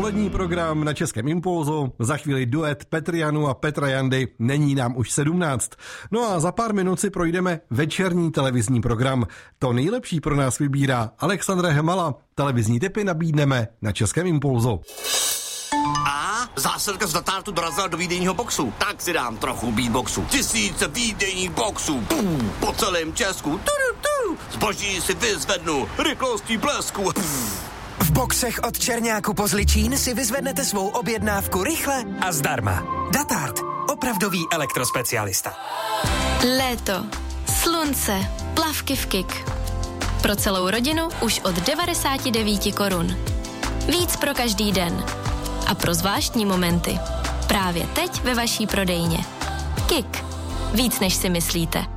Polední program na Českém Impulzu, za chvíli duet Petr Janu a Petra Jandy, Není nám už 17. No a za pár minut si projdeme večerní televizní program. To nejlepší pro nás vybírá Alexandra Hemala. Televizní tipy nabídneme na Českém Impulzu. A zásilka z Datártu dorazila do výdejního boxu. Tak si dám trochu beatboxu. Tisíce výdejních boxů. Po celém Česku. Zboží si vyzvednu rychlostí blesku. V boxech od Černáku po Zličín si vyzvednete svou objednávku rychle a zdarma. Datart. Opravdový elektrospecialista. Léto, slunce, plavky v KIK. Pro celou rodinu už od 99 korun. Víc pro každý den. A pro zvláštní momenty. Právě teď ve vaší prodejně. KIK. Víc než si myslíte.